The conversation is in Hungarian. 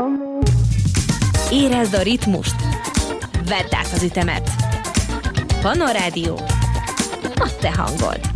Érezd a ritmust, vedd át az ütemet. Panorádió, a te hangod.